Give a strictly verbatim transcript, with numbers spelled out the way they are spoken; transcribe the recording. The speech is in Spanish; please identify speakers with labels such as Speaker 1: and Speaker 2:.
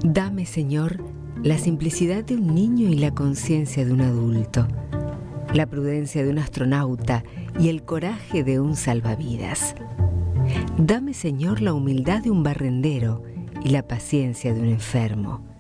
Speaker 1: Dame, Señor, la simplicidad de un niño y la conciencia de un adulto, la prudencia de un astronauta y el coraje de un salvavidas. Dame, Señor, la humildad de un barrendero y la paciencia de un enfermo,